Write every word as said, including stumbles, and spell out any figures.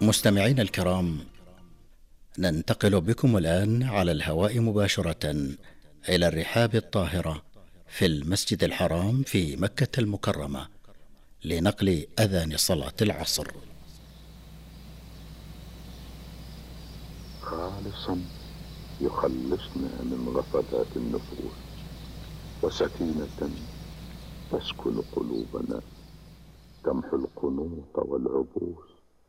مستمعين الكرام، ننتقل بكم الآن على الهواء مباشرة إلى الرحاب الطاهرة في المسجد الحرام في مكة المكرمة لنقل أذان صلاة العصر. خالصا يخلصنا من غفلات النفوس، وسكينة تسكن قلوبنا تمحو القنوط والعبوس،